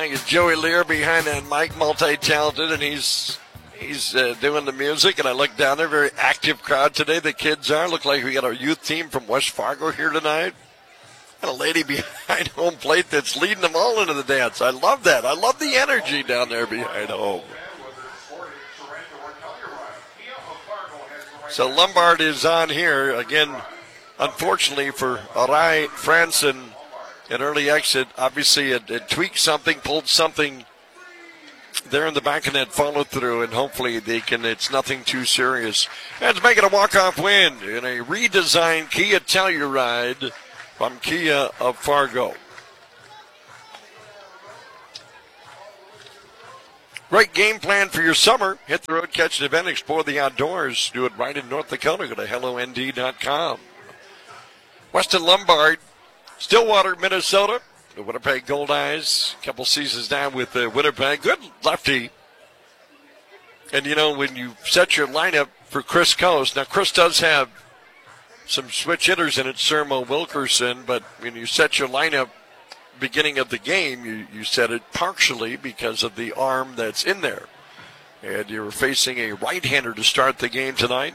I got Joey Lear behind that mic, multi-talented, and he's doing the music. And I look down there, very active crowd today. The kids are. Look like we got our youth team from West Fargo here tonight. And a lady behind home plate that's leading them all into the dance. I love that. I love the energy down there behind home. So Lombard is on here. Again, unfortunately for Arai Franson, an early exit. Obviously, it tweaked something, pulled something there in the back of that follow through, and hopefully it's nothing too serious. And to make it a walk-off win in a redesigned Kia Telluride from Kia of Fargo. Great game plan for your summer. Hit the road, catch an event, explore the outdoors. Do it right in North Dakota. Go to HelloND.com. Weston Lombard, Stillwater, Minnesota. The Winnipeg Goldeyes, a couple seasons down with Winnipeg. Good lefty. And, you know, when you set your lineup for Chris Coast, now Chris does have some switch hitters in it, Sermo Wilkerson, but when you set your lineup beginning of the game, you set it partially because of the arm that's in there. And you were facing a right-hander to start the game tonight.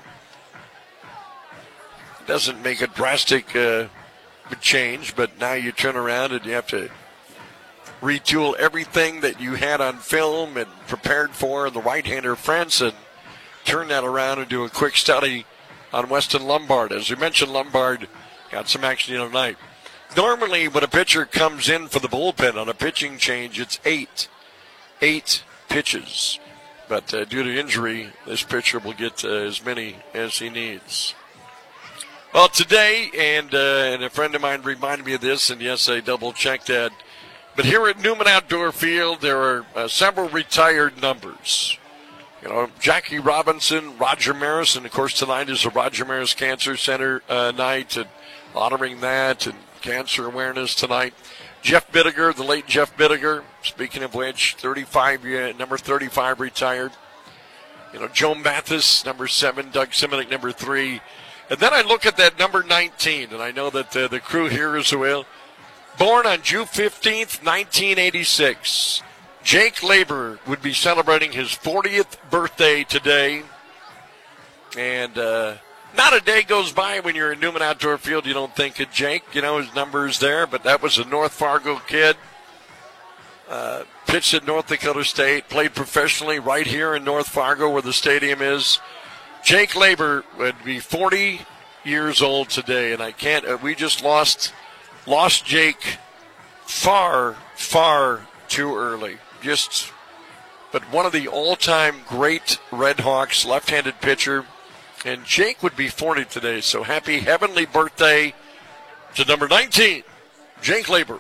Doesn't make a drastic change, but now you turn around and you have to retool everything that you had on film and prepared for the right-hander Franson. Turn that around and do a quick study on Weston Lombard. As we mentioned, Lombard got some action tonight. Normally, when a pitcher comes in for the bullpen on a pitching change, it's eight pitches. But due to injury, this pitcher will get as many as he needs. Well, today, and a friend of mine reminded me of this, and yes, I double-checked that. But here at Newman Outdoor Field, there are several retired numbers. You know, Jackie Robinson, Roger Maris, and of course tonight is the Roger Maris Cancer Center night, and honoring that and cancer awareness tonight. Jeff Bittiger, the late Jeff Bittiger, speaking of which, number 35 retired. You know, Joe Mathis, number 7, Doug Simonek, number 3. And then I look at that number 19, and I know that the crew here as well. Born on June 15th, 1986. Jake Labor would be celebrating his 40th birthday today. And not a day goes by when you're in Newman Outdoor Field you don't think of Jake. You know, his number is there, but that was a North Fargo kid. Pitched at North Dakota State, played professionally right here in North Fargo where the stadium is. Jake Labor would be 40 years old today, and I can't. We just lost Jake far too early. But one of the all-time great Red Hawks, left-handed pitcher, and Jake would be 40 today. So happy heavenly birthday to number 19, Jake Labor.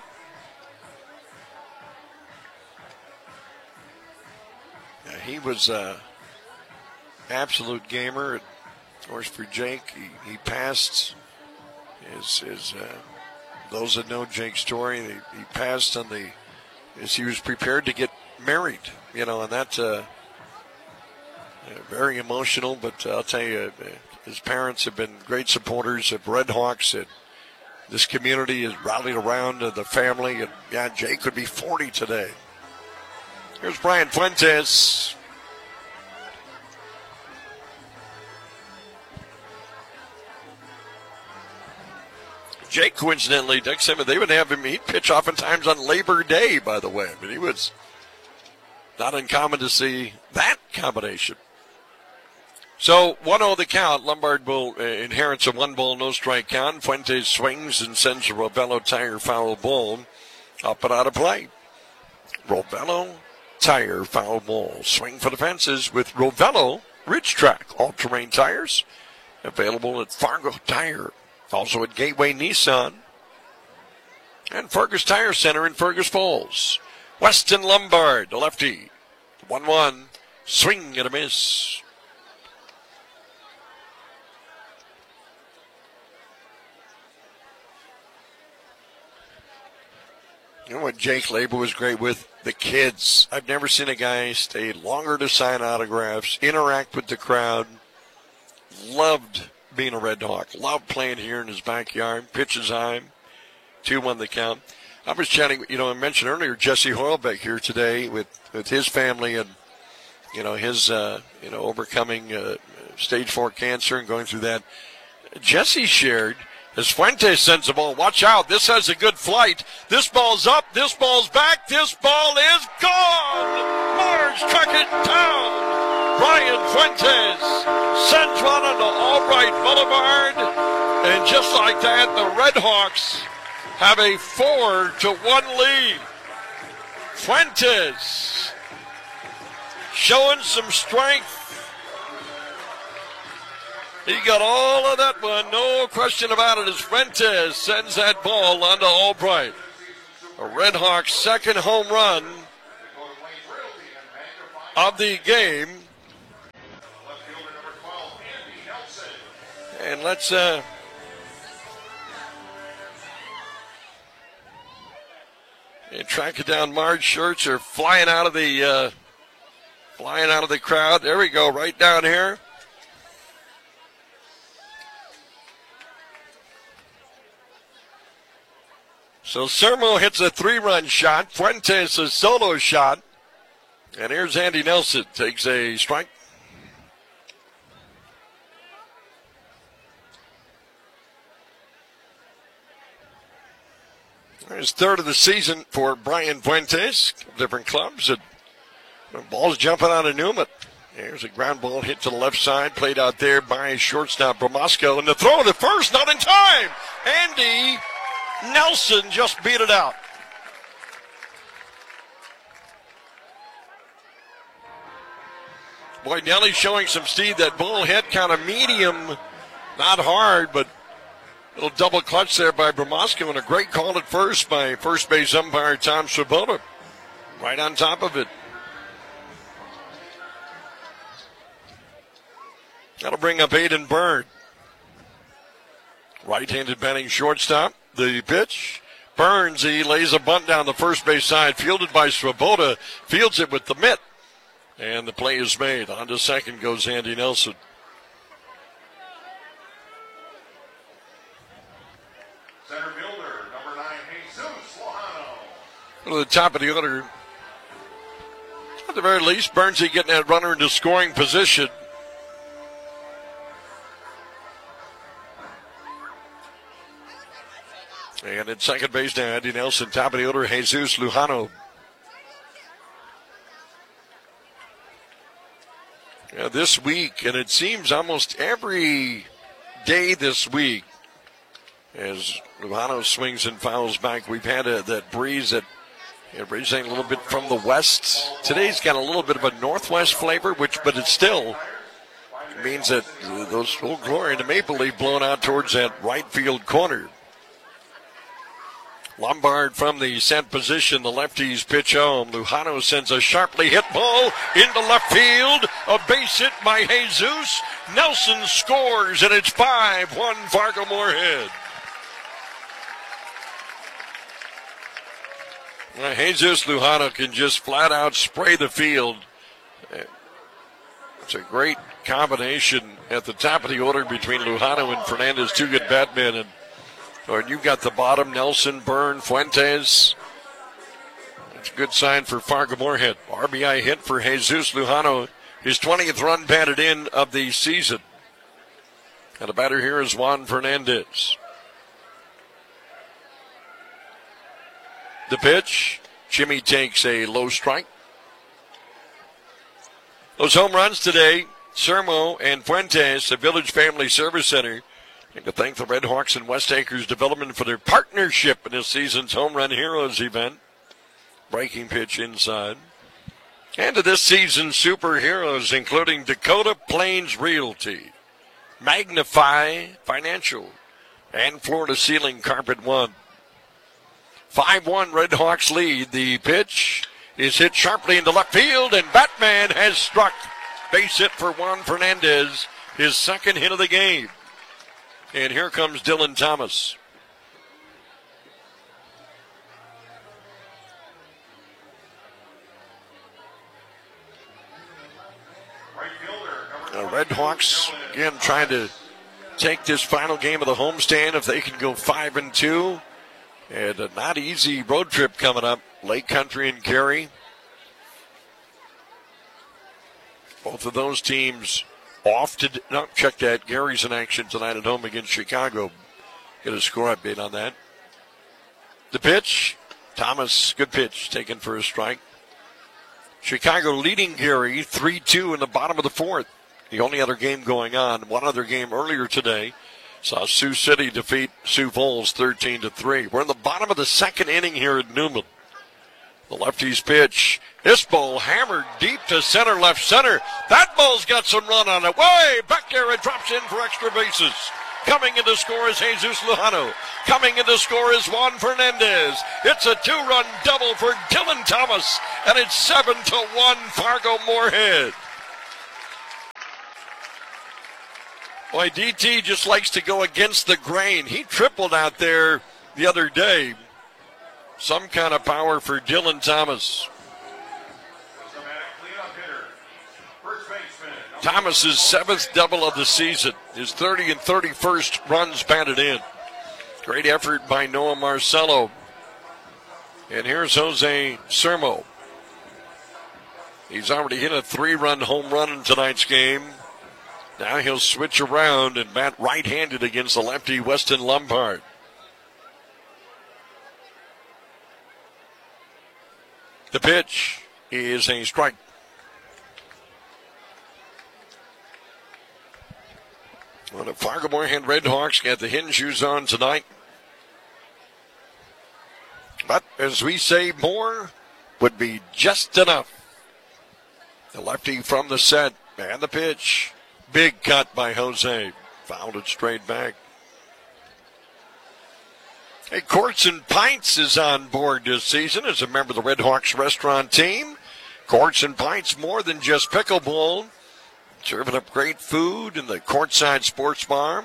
Yeah, he was absolute gamer. Of course, for Jake, he passed. Those that know Jake's story, he passed as he was prepared to get married. You know, and that's very emotional. But I'll tell you, his parents have been great supporters of Red Hawks. And this community is rallied around the family. And yeah, Jake would be 40 today. Here's Brian Fuentes. Jake, coincidentally, Doug Simmons, they would have him, he'd pitch oftentimes on Labor Day, by the way. But he was not uncommon to see that combination. So 1-0 the count. Lombard will inherits a 1-ball, no strike count. Fuentes swings and sends a Rovello tire foul ball up and out of play. Rovello tire foul ball. Swing for the fences with Rovello Ridge Track all-terrain tires. Available at Fargo Tire. Also at Gateway Nissan and Fergus Tire Center in Fergus Falls. Weston Lombard, the lefty. 1-1. Swing and a miss. You know what Jake Labor was great with? The kids. I've never seen a guy stay longer to sign autographs, interact with the crowd. Loved being a Red Hawk. Loved playing here in his backyard. Pitches high. 2-1 the count. I was chatting, I mentioned earlier Jesse Horlbeck here today with his family and, his, overcoming stage 4 cancer and going through that. Jesse shared, as Fuentes sends the ball, watch out, this has a good flight. This ball's up, this ball's back, this ball is gone. Mars track it down. Brian Fuentes sends one onto Albright Boulevard. And just like that, the Red Hawks have a 4-1 lead. Fuentes showing some strength. He got all of that one, no question about it, as Fuentes sends that ball onto Albright. A Red Hawks' second home run of the game. And let's track it down. Marge shirts are flying out of the crowd. There we go, right down here. So Sermo hits a 3-run shot. Fuentes a solo shot. And here's Andy Nelson. Takes a strike. There's third of the season for Brian Fuentes. Different clubs. And the ball's jumping out of Newman. There's a ground ball hit to the left side. Played out there by shortstop Bromasco. And the throw to first, not in time. Andy Nelson just beat it out. Boy, Nelly's showing some speed. That ball hit kind of medium, not hard, but a little double clutch there by Bromasco, and a great call at first by first base umpire Tom Swoboda. Right on top of it. That'll bring up Aiden Byrne. Right-handed batting shortstop. The pitch. Burns, he lays a bunt down the first base side, fielded by Swoboda, fields it with the mitt. And the play is made. On to second goes Andy Nelson. Center fielder, number 9, Jesus Lojano. To the top of the order. At the very least, Burnsy getting that runner into scoring position. And at second base now, Andy Nelson. Top of the order, Jesus Lujano. This week, and it seems almost every day this week, as Lujano swings and fouls back, we've had that breeze that originating a little bit from the west. Today's got a little bit of a northwest flavor, but it still means that those Old Glory and the Maple Leaf blown out towards that right field corner. Lombard from the set position, the lefties pitch home. Lujano sends a sharply hit ball into left field. A base hit by Jesus. Nelson scores, and it's 5-1 Fargo Moorhead. Jesus Lujano can just flat out spray the field. It's a great combination at the top of the order between Lujano and Fernandez, two good batmen. And you've got the bottom, Nelson, Byrne, Fuentes. That's a good sign for Fargo Moorhead. RBI hit for Jesus Lujano. His 20th run batted in of the season. And the batter here is Juan Fernandez. The pitch. Jimmy takes a low strike. Those home runs today, Sermo and Fuentes, the Village Family Service Center. And to thank the Red Hawks and West Acres Development for their partnership in this season's Home Run Heroes event. Breaking pitch inside. And to this season's superheroes, including Dakota Plains Realty, Magnify Financial, and Florida Ceiling Carpet One. 5-1 Red Hawks lead. The pitch is hit sharply into left field, and Batman has struck. Base hit for Juan Fernandez, his second hit of the game. And here comes Dylan Thomas. The Red Hawks, again, trying to take this final game of the homestand. If they can go 5-2, And a not easy road trip coming up. Lake Country and Gary. Both of those teams off to check that. Gary's in action tonight at home against Chicago. Get a score update on that. The pitch. Thomas, good pitch, taken for a strike. Chicago leading Gary 3-2 in the bottom of the fourth. The only other game going on, one other game earlier today, saw Sioux City defeat Sioux Falls 13-3. We're in the bottom of the second inning here at Newman. The lefty's pitch. This ball hammered deep to center, left center. That ball's got some run on it. Way back there, it drops in for extra bases. Coming in to score is Jesus Lujano. Coming in to score is Juan Fernandez. It's a 2-run double for Dylan Thomas, and it's 7-1 Fargo Moorhead. Boy, DT just likes to go against the grain. He tripled out there the other day. Some kind of power for Dylan Thomas. Thomas's 7th double of the season. His 30 and 31st runs batted in. Great effort by Noah Marcello. And here's Jose Sermo. He's already hit a 3-run home run in tonight's game. Now he'll switch around and bat right-handed against the lefty Weston Lombard. The pitch is a strike. Well, the Fargo Moorhead Redhawks got the hitting shoes on tonight. But as we say, more would be just enough. The lefty from the set and the pitch. Big cut by Jose. Fouled it straight back. Hey, Courts and Pints is on board this season as a member of the Redhawks restaurant team. Courts and Pints, more than just pickleball. Serving up great food in the Courtside Sports Bar.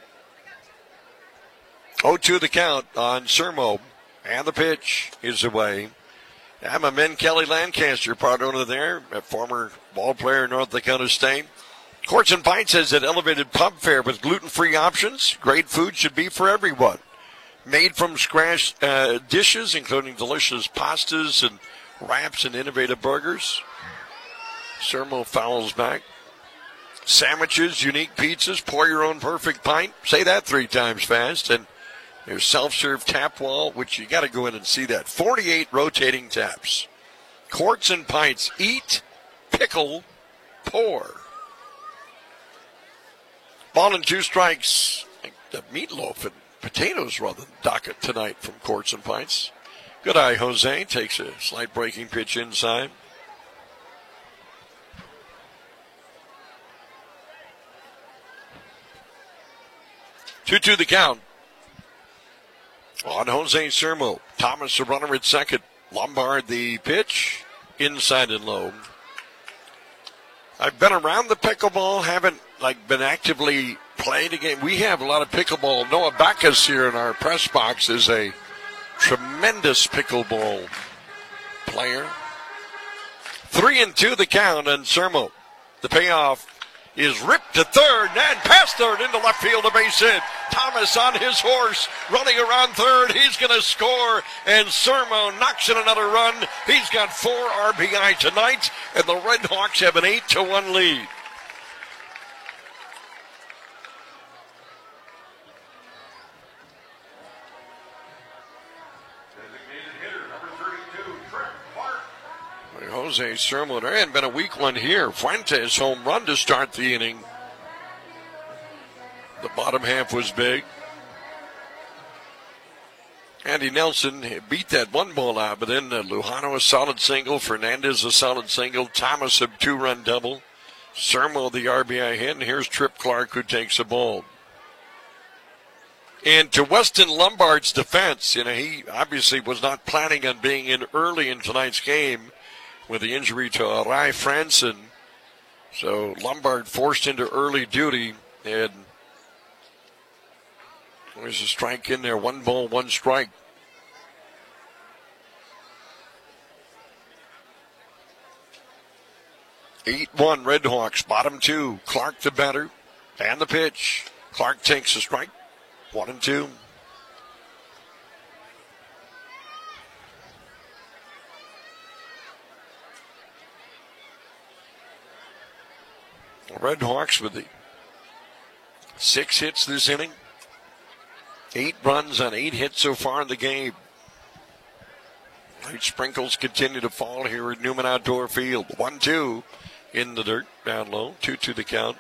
0-2 the count on Sermo. And the pitch is away. I'm a men Kelly Lancaster, part owner there, a former ball player in North Dakota State. Courts and Pints has an elevated pub fare with gluten-free options. Great food should be for everyone. Made from scratch dishes, including delicious pastas and wraps and innovative burgers. Sermo fouls back. Sandwiches, unique pizzas, pour your own perfect pint. Say that 3 times fast. And there's self-serve tap wall, which you got to go in and see that. 48 rotating taps. Courts and Pints. Eat, pickle, pour. Ball and 2 strikes. The meatloaf and potatoes run the docket tonight from Courts and Pints. Good eye, Jose. Takes a slight breaking pitch inside. 2-2 the count. On Jose Sermo. Thomas the runner at second. Lombard the pitch. Inside and low. I've been around the pickleball. Haven't been actively playing a game. We have a lot of pickleball. Noah Backus here in our press box is a tremendous pickleball player. 3-2 the count on Sermo. The payoff is ripped to third and past third into left field, a base hit. Thomas on his horse, running around third. He's going to score, and Sermo knocks in another run. He's got 4 RBI tonight, and the Redhawks have an 8-1 lead. Jose Sermo. There hadn't been a weak one here. Fuentes home run to start the inning. The bottom half was big. Andy Nelson beat that 1 ball out, but then Lujano a solid single, Fernandez a solid single, Thomas a 2-run double, Sermo the RBI hit, and here's Trip Clark who takes a ball. And to Weston Lombard's defense, he obviously was not planning on being in early in tonight's game with the injury to Arai Franson. So Lombard forced into early duty, and there's a strike in there. 1 ball, 1 strike. (8-1) Redhawks, bottom 2. Clark the batter, and the pitch. Clark takes a strike. 1-2. Red Hawks with the 6 hits this inning. 8 runs on 8 hits so far in the game. Light sprinkles continue to fall here at Newman Outdoor Field. 1-2 in the dirt, down low. 2-2 the count.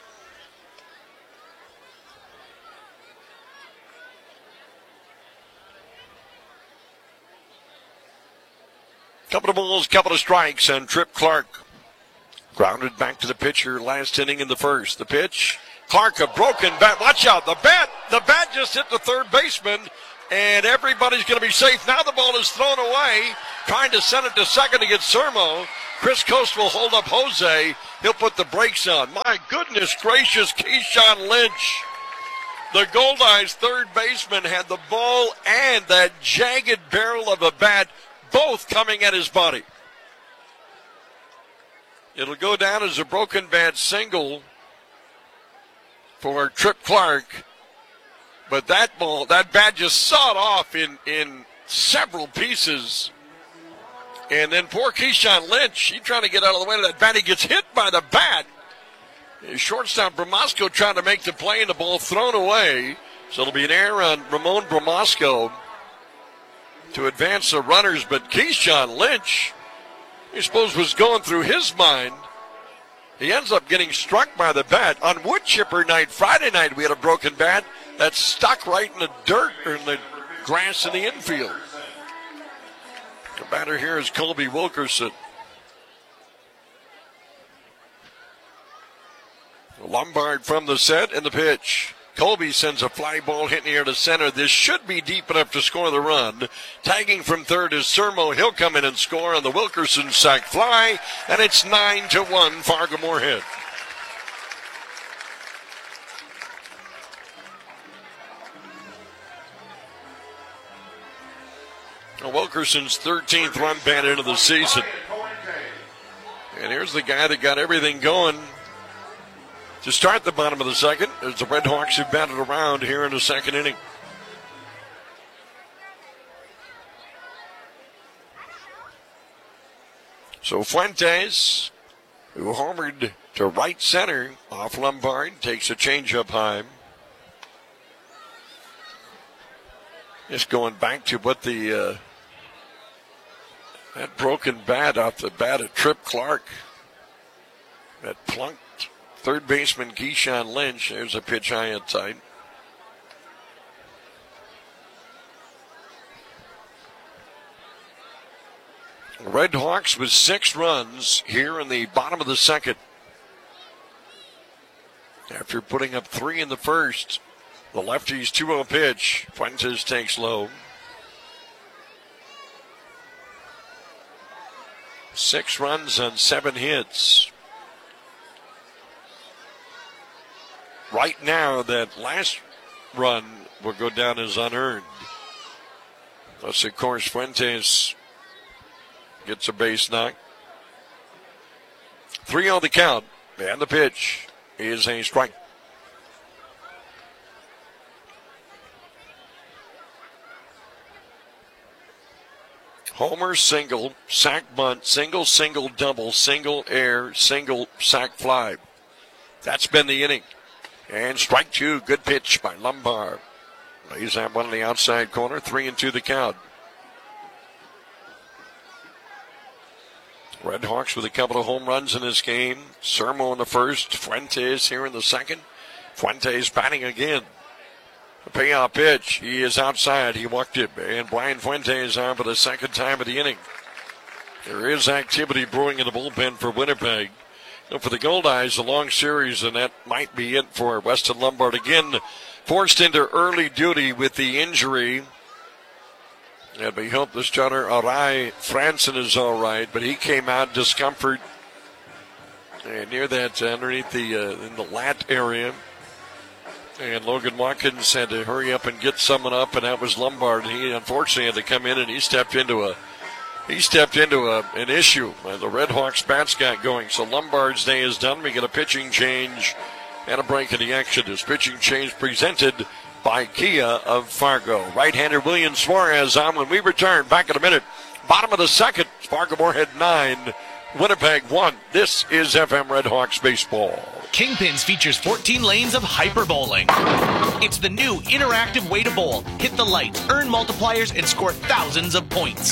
Couple of balls, couple of strikes, and Trip Clark grounded back to the pitcher last inning in the first. The pitch, Clark, a broken bat. Watch out, the bat just hit the third baseman, and everybody's going to be safe. Now the ball is thrown away, trying to send it to second to get Sermo. Chris Coast will hold up Jose. He'll put the brakes on. My goodness gracious, Keyshawn Lynch. The Goldeyes third baseman had the ball and that jagged barrel of a bat both coming at his body. It'll go down as a broken bat single for Trip Clark. But that bat just sawed off in several pieces. And then poor Keyshawn Lynch, he's trying to get out of the way of that bat. He gets hit by the bat. Shortstop Bromasco trying to make the play and the ball thrown away. So it'll be an error on Ramon Bromasco to advance the runners, but Keyshawn Lynch, I suppose, was going through his mind. He ends up getting struck by the bat. On wood chipper night, Friday night, we had a broken bat that stuck right in the dirt or in the grass in the infield. The batter here is Colby Wilkerson. Lombard from the set and the pitch. Colby sends a fly ball hitting the air to center. This should be deep enough to score the run. Tagging from third is Sermo. He'll come in and score on the Wilkerson sac fly, and it's 9-1 Fargo-Moorhead. Wilkerson's 13th run batted into the season. And here's the guy that got everything going to start the bottom of the second, as the Red Hawks have batted around here in the second inning. So Fuentes, who homered to right center off Lombard, takes a changeup high. Just going back to what that broken bat off the bat of Trip Clark that plunked third baseman Keyshawn Lynch. There's a pitch high inside. Red Hawks with 6 runs here in the bottom of the second. After putting up 3 in the first, the lefty's 2-0 pitch. Fuentes takes low. 6 runs on 7 hits. Right now, that last run will go down as unearned. Plus, of course, Fuentes gets a base knock. 3-0 the count, and the pitch is a strike. Homer, single, sac bunt, single, single, double, single, air, single, sac fly. That's been the inning. And strike 2, good pitch by Lombard. Lays that one on the outside corner, 3-2 the count. Red Hawks with a couple of home runs in this game. Sermo in the first, Fuentes here in the second. Fuentes batting again. The payoff pitch, he is outside, he walked it. And Brian Fuentes on for the second time of the inning. There is activity brewing in the bullpen for Winnipeg. For the Goldeyes, a long series, and that might be it for Weston Lombard. Again, forced into early duty with the injury. And we hope the starter, Arai Franson, is all right, but he came out discomfort and near that underneath in the lat area. And Logan Watkins had to hurry up and get someone up, and that was Lombard. He unfortunately had to come in, and he stepped into an issue. The Red Hawks bats got going. So Lombard's day is done. We get a pitching change and a break in the action. This pitching change presented by Kia of Fargo. Right-hander William Suarez on when we return. Back in a minute. Bottom of the second. Fargo-Moorhead 9, Winnipeg 1. This is FM Red Hawks baseball. Kingpins features 14 lanes of hyper bowling. It's the new interactive way to bowl. Hit the lights, earn multipliers, and score thousands of points.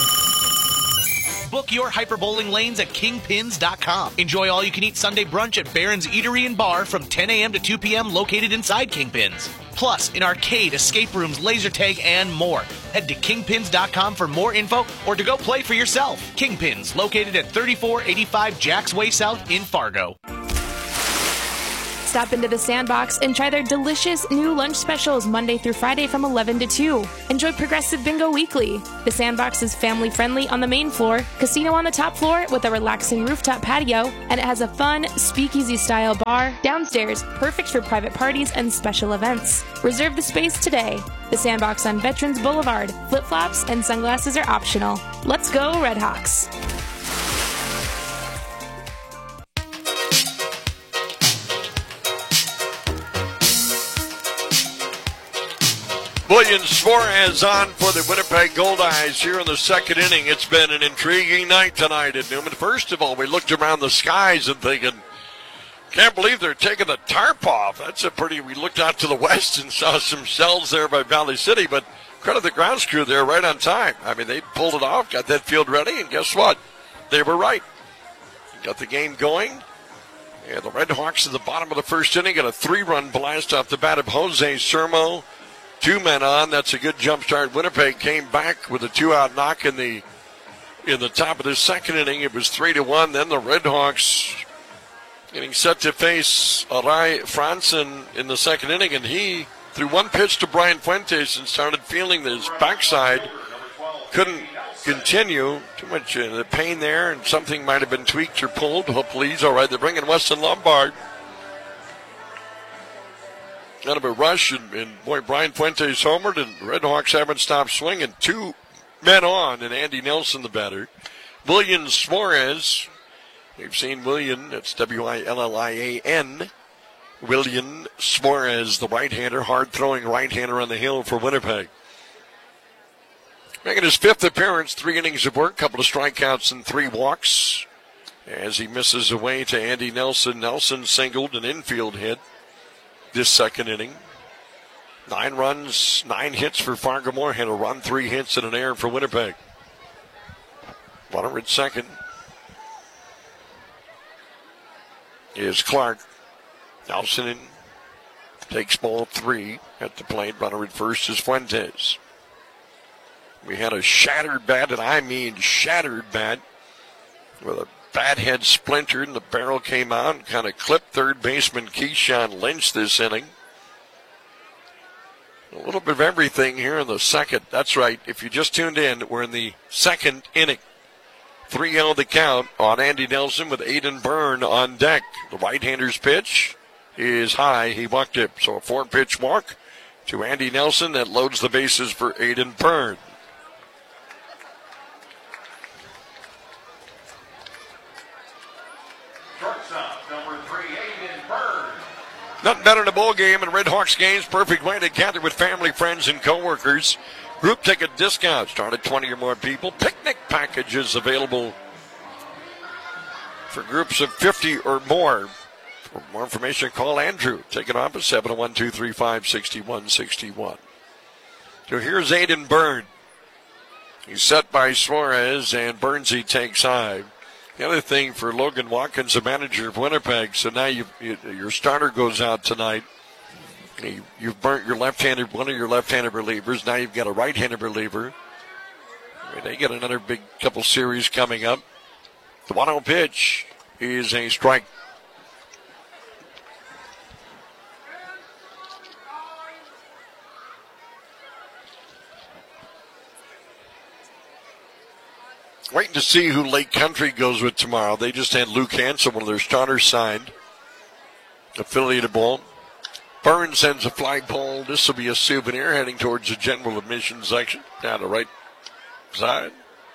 Book your hyper bowling lanes at kingpins.com. Enjoy all-you-can-eat Sunday brunch at Barron's Eatery and Bar from 10 a.m. to 2 p.m. located inside Kingpins. Plus, in arcade, escape rooms, laser tag, and more. Head to kingpins.com for more info or to go play for yourself. Kingpins, located at 3485 Jacks Way South in Fargo. Stop into the Sandbox and try their delicious new lunch specials Monday through Friday from 11 to 2. Enjoy Progressive Bingo weekly. The Sandbox is family-friendly on the main floor, casino on the top floor with a relaxing rooftop patio, and it has a fun speakeasy-style bar downstairs, perfect for private parties and special events. Reserve the space today. The Sandbox on Veterans Boulevard. Flip-flops and sunglasses are optional. Let's go, Redhawks. William Suarez on for the Winnipeg Goldeyes here in the second inning. It's been an intriguing night tonight at Newman. First of all, we looked around the skies and thinking, can't believe they're taking the tarp off. We looked out to the west and saw some shells there by Valley City, but credit the grounds crew there right on time. I mean, they pulled it off, got that field ready, and guess what? They were right. Got the game going. And the Red Hawks at the bottom of the first inning got a 3-run blast off the bat of Jose Sermo. 2 men on. That's a good jump start. Winnipeg came back with a 2-out knock in the top of the second inning. It was 3-1. Then the Red Hawks getting set to face Arai Franson in the second inning, and he threw one pitch to Brian Fuentes and started feeling that his backside couldn't continue. Too much the pain there, and something might have been tweaked or pulled. Hopefully he's all right. They're bringing Weston Lombard. Kind of a rush, and boy, Brian Fuentes homered, and the Red Hawks haven't stopped swinging. 2 men on, and Andy Nelson the batter. William Suarez, we've seen William, that's Willian. William Suarez, the right-hander, hard-throwing right-hander on the hill for Winnipeg. Making his 5th appearance, 3 innings of work, couple of strikeouts and 3 walks. As he misses away to Andy Nelson. Nelson singled an infield hit this second inning. 9 runs, 9 hits for Fargo Moorhead. A run, 3 hits, and an error for Winnipeg. Runner at second is Clark. Nelson takes ball 3 at the plate. Runner at first is Fuentes. We had a shattered bat, and I mean shattered bat, with a bat head splintered and the barrel came out and kind of clipped third baseman Keyshawn Lynch this inning. A little bit of everything here in the second. That's right. If you just tuned in, we're in the second inning. 3-0 the count on Andy Nelson with Aiden Byrne on deck. The right-hander's pitch is high. He walked it. So a 4-pitch walk to Andy Nelson that loads the bases for Aiden Byrne. Nothing better than a bowl game and Red Hawks games. Perfect way to gather with family, friends, and coworkers. Group ticket discount. Start at 20 or more people. Picnic packages available for groups of 50 or more. For more information, call Andrew. Ticket office 701-235-6161. So here's Aiden Byrne. He's set by Suarez, and Burnsy takes high. The other thing for Logan Watkins, the manager of Winnipeg, so now your starter goes out tonight. You've burnt your left-handed, one of your left-handed relievers. Now you've got a right-handed reliever. I mean, they get another big couple series coming up. The 1-0 pitch is a strike. Waiting to see who Lake Country goes with tomorrow. They just had Luke Hansen, one of their starters, signed. Affiliated ball. Burns sends a flagpole. This will be a souvenir heading towards the general admission section. Down the right side.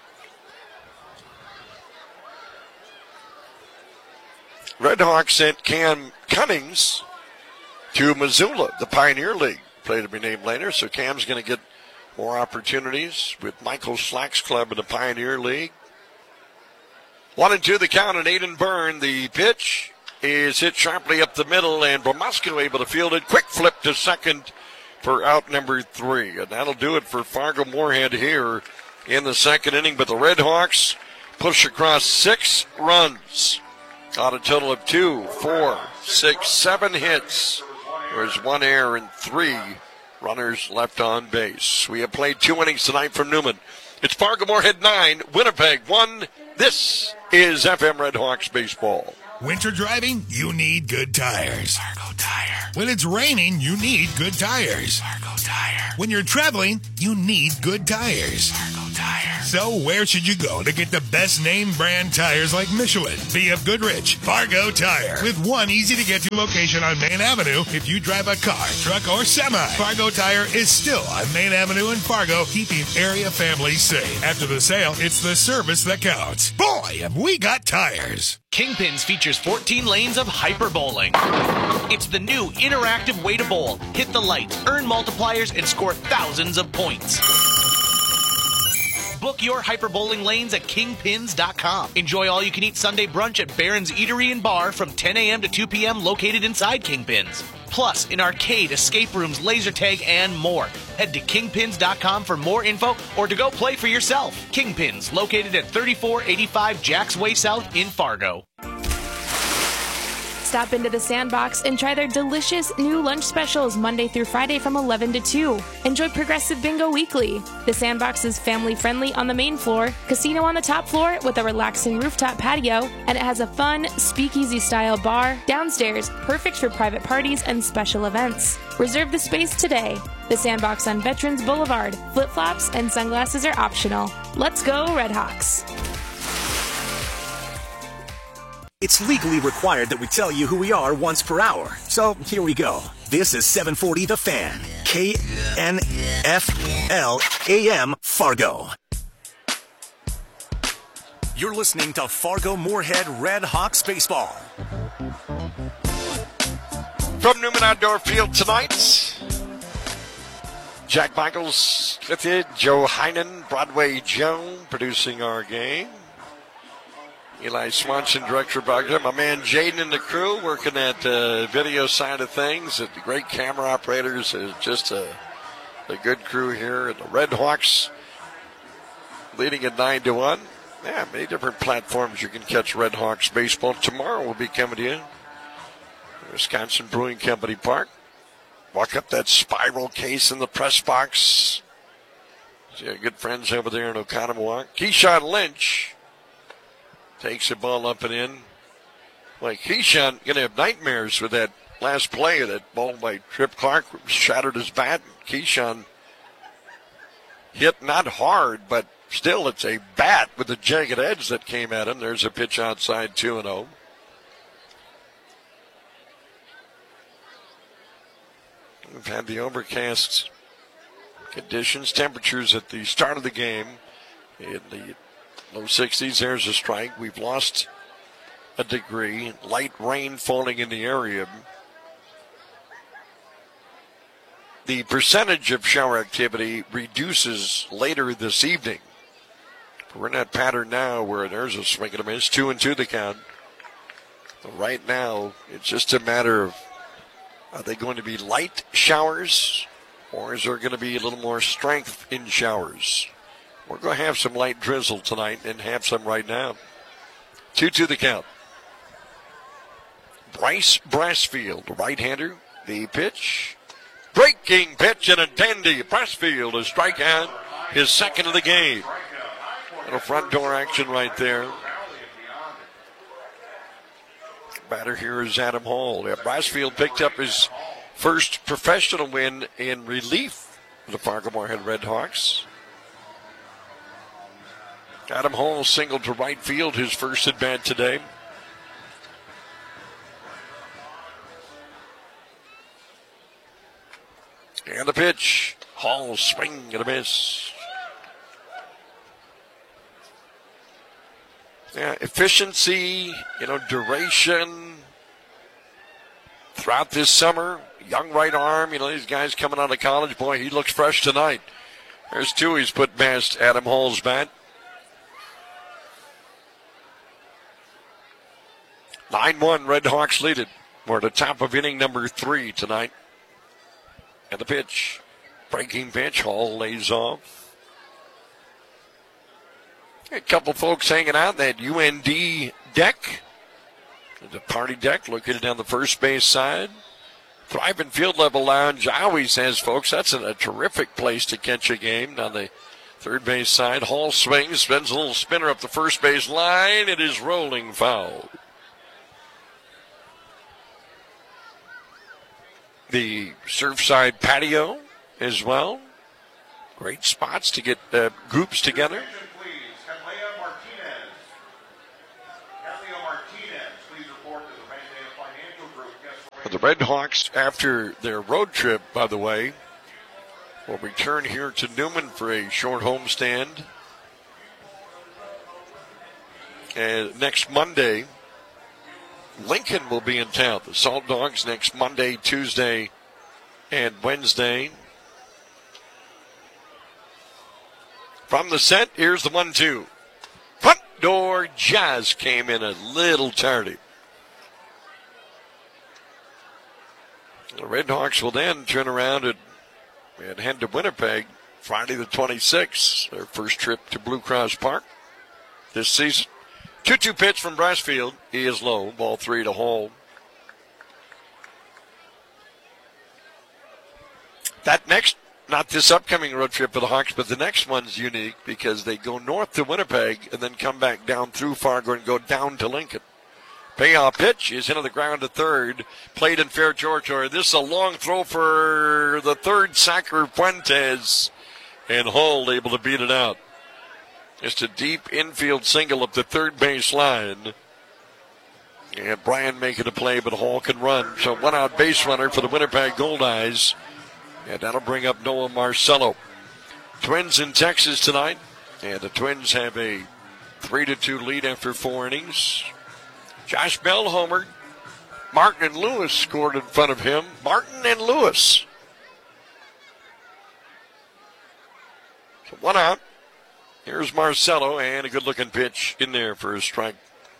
Red Hawks sent Cam Cummings to Missoula, the Pioneer League. Play to be named later, so Cam's going to get more opportunities with Michael Slack's club in the Pioneer League. 1-2 the count, and Aiden Byrne. The pitch is hit sharply up the middle, and Bromusco able to field it. Quick flip to second for out number 3. And that'll do it for Fargo-Moorhead here in the second inning. But the Red Hawks push across 6 runs on a total of 2, 4, 6, 7 hits. There's 1 error and 3 runners left on base. We have played 2 innings tonight from Newman. It's Fargo-Moorhead 9, Winnipeg 1. This is FM Red Hawks baseball. Winter driving? You need good tires. Fargo Tire. When it's raining, you need good tires. Fargo Tire. When you're traveling, you need good tires. Fargo Tire. So where should you go to get the best name brand tires like Michelin, BF Goodrich, Fargo Tire? With one easy-to-get-to location on Main Avenue if you drive a car, truck, or semi. Fargo Tire is still on Main Avenue in Fargo, keeping area families safe. After the sale, it's the service that counts. Boy, have we got tires. Kingpins features 14 lanes of hyper bowling. It's the new interactive way to bowl. Hit the lights, earn multipliers, and score thousands of points. Book your hyper bowling lanes at kingpins.com. Enjoy all-you-can-eat Sunday brunch at Barron's Eatery and Bar from 10 a.m. to 2 p.m. located inside Kingpins. Plus, an arcade, escape rooms, laser tag, and more. Head to kingpins.com for more info or to go play for yourself. Kingpins, located at 3485 Jacks Way South in Fargo. Stop into the Sandbox and try their delicious new lunch specials Monday through Friday from 11 to 2. Enjoy Progressive Bingo weekly. The Sandbox is family-friendly on the main floor, casino on the top floor with a relaxing rooftop patio, and it has a fun speakeasy-style bar downstairs, perfect for private parties and special events. Reserve the space today. The Sandbox on Veterans Boulevard. Flip-flops and sunglasses are optional. Let's go, Red Hawks. It's legally required that we tell you who we are once per hour. So here we go. This is 740 The Fan. KNFL AM Fargo. You're listening to Fargo-Moorhead Red Hawks baseball. From Newman Outdoor Field tonight, Jack Michaels with you, Joe Heinen, Broadway Joe producing our game. Eli Swanson, director of broadcast. My man Jaden and the crew working at video side of things. The great camera operators. Just a good crew here. And the Red Hawks leading at 9-1. Yeah, many different platforms you can catch Red Hawks baseball. Tomorrow we'll be coming to you. Wisconsin Brewing Company Park. Walk up that spiral case in the press box. See our good friends over there in Oconomowoc. Keyshawn Lynch takes the ball up and in. Like Keyshawn going to have nightmares with that last play. That ball by Trip Clark shattered his bat. Keyshawn hit not hard, but still it's a bat with a jagged edge that came at him. There's a pitch outside 2-0. We've had the overcast conditions, temperatures at the start of the game in the low 60s. There's a strike. We've lost a degree. Light rain falling in the area. The percentage of shower activity reduces later this evening. We're in that pattern now where there's a swing and a miss. 2-2 the count. But right now, it's just a matter of, are they going to be light showers, or is there going to be a little more strength in showers? We're going to have some light drizzle tonight and have some right now. 2-2 the count. Bryce Brassfield, right-hander. The pitch. Breaking pitch and a dandy. Brassfield, a strikeout. His second of the game. Little front door action right there. Batter here is Adam Hall. Yeah, Brassfield picked up his first professional win in relief for the Fargo-Moorhead Red Hawks. Adam Hall singled to right field, his first at bat today. And the pitch. Hall swing and a miss. Yeah, efficiency, duration throughout this summer. Young right arm, these guys coming out of college. Boy, he looks fresh tonight. There's two he's put past Adam Hall's bat. 9-1, Red Hawks lead it. We're at the top of inning number 3 tonight. And the pitch. Breaking pitch. Hall lays off. A couple folks hanging out that UND deck. The party deck located on the first base side. Thriving Field Level Lounge always says, folks, that's a terrific place to catch a game on the third base side. Hall swings, spins a little spinner up the first base line. It is rolling foul. The Surfside patio as well. Great spots to get groups together. Attention, please. Catlea Martinez. Catlea Martinez, please report to the Vandana Financial Group. Guest The Red Hawks, after their road trip, by the way, will return here to Newman for a short homestand. And next Monday, Lincoln will be in town. The Salt Dogs next Monday, Tuesday, and Wednesday. From the set, here's the 1-2. Front door just came in a little tardy. The Red Hawks will then turn around and head to Winnipeg Friday the 26th. Their first trip to Blue Cross Park this season. 2-2 pitch from Brassfield. He is low. Ball 3 to Hall. That next, not this upcoming road trip for the Hawks, but the next one's unique because they go north to Winnipeg and then come back down through Fargo and go down to Lincoln. Payoff pitch is into the ground to third. Played in fair territory. This is a long throw for the third sacker, Fuentes. And Hall able to beat it out. Just a deep infield single up the third base line. And Bryan making a play, but Hall can run. So one out base runner for the Winnipeg Goldeyes. And that'll bring up Noah Marcello. Twins in Texas tonight. And the Twins have a 3-2 lead after 4 innings. Josh Bell homered. Martin and Lewis scored in front of him. Martin and Lewis. So one out. Here's Marcello, and a good-looking pitch in there for a strike.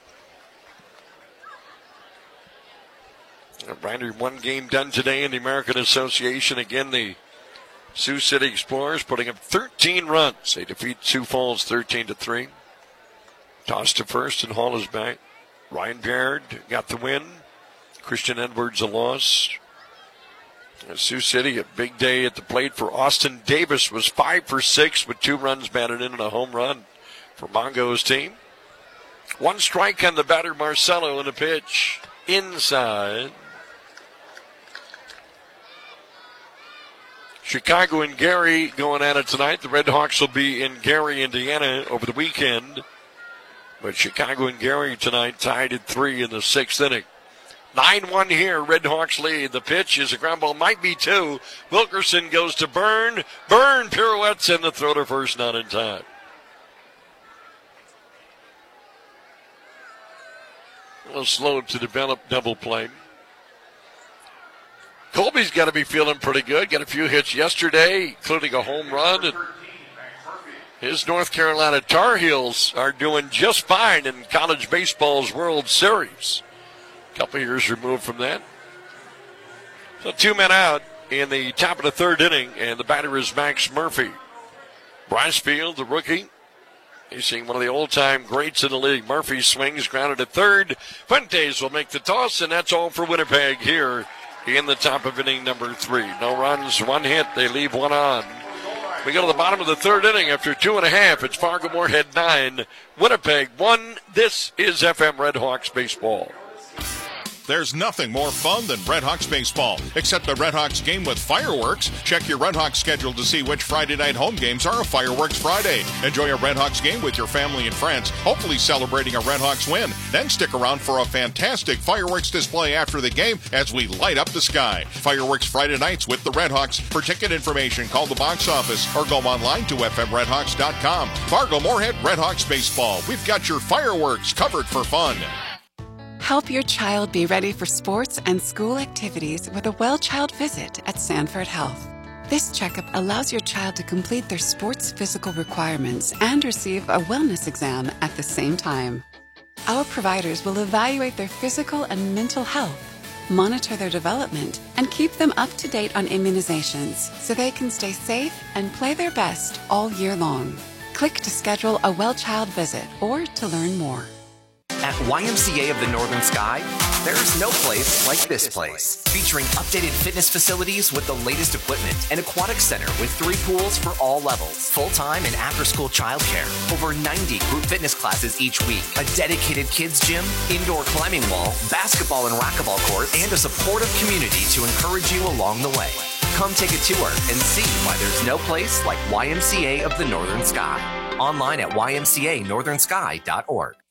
Brander, 1 game done today in the American Association. Again, the Sioux City Explorers putting up 13 runs. They defeat Sioux Falls 13-3. Toss to first, and Hall is back. Ryan Baird got the win. Christian Edwards a loss. Sioux City, a big day at the plate for Austin Davis, was 5 for 6 with 2 runs batted in and a home run for Mongo's team. 1 strike on the batter, Marcello, in the pitch. Inside. Chicago and Gary going at it tonight. The Red Hawks will be in Gary, Indiana over the weekend. But Chicago and Gary tonight tied at 3 in the 6th inning. 9-1 here, Red Hawks lead. The pitch is a ground ball, might be 2. Wilkerson goes to Byrne. Byrne pirouettes and the throw to first, not in time. A little slow to develop double play. Colby's got to be feeling pretty good. Got a few hits yesterday, including a home run. And his North Carolina Tar Heels are doing just fine in college baseball's World Series. Couple years removed from that. So 2 men out in the top of the 3rd inning, and the batter is Max Murphy. Brassfield, the rookie, he's seeing one of the old-time greats in the league. Murphy swings, grounded to third. Fuentes will make the toss, and that's all for Winnipeg here in the top of inning number 3. No runs, 1 hit. They leave 1 on. We go to the bottom of the 3rd inning after 2.5. It's Fargo-Moorhead 9, Winnipeg 1. This is FM Red Hawks baseball. There's nothing more fun than Red Hawks baseball, except the Red Hawks game with fireworks. Check your Red Hawks schedule to see which Friday night home games are a Fireworks Friday. Enjoy a Red Hawks game with your family and friends, hopefully celebrating a Red Hawks win. Then stick around for a fantastic fireworks display after the game as we light up the sky. Fireworks Friday nights with the Red Hawks. For ticket information, call the box office or go online to fmredhawks.com. Fargo-Moorhead Red Hawks baseball. We've got your fireworks covered for fun. Help your child be ready for sports and school activities with a well-child visit at Sanford Health. This checkup allows your child to complete their sports physical requirements and receive a wellness exam at the same time. Our providers will evaluate their physical and mental health, monitor their development, and keep them up to date on immunizations so they can stay safe and play their best all year long. Click to schedule a Well Child visit or to learn more. At YMCA of the Northern Sky, there's no place like this place. Featuring updated fitness facilities with the latest equipment, an aquatic center with 3 pools for all levels, full-time and after-school childcare, over 90 group fitness classes each week, a dedicated kids gym, indoor climbing wall, basketball and racquetball courts, and a supportive community to encourage you along the way. Come take a tour and see why there's no place like YMCA of the Northern Sky. Online at ymcanorthernsky.org.